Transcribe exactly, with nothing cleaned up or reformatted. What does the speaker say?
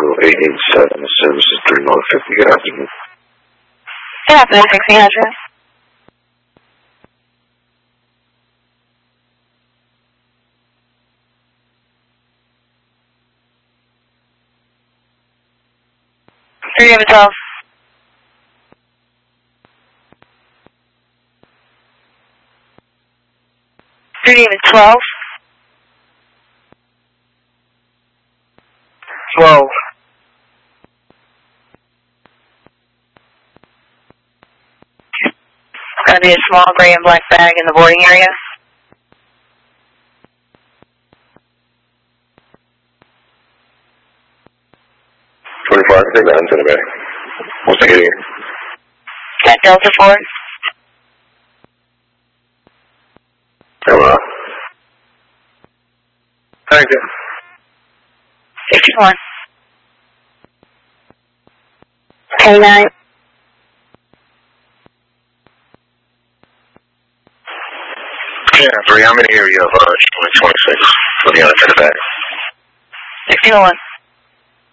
eight eight seven. The service is three North fifty. Good afternoon. Good afternoon, sixteen hundred. three David twelve. three David twelve. twelve. Gonna be a small gray and black bag in the boarding area. twenty-five, take that into the bag. What's the getting? Got Delta four. Hello. Thank you. sixty-one. K nine. Yeah, three. How many here you have? Uh, twenty-six. For the other to the bag. sixty-one.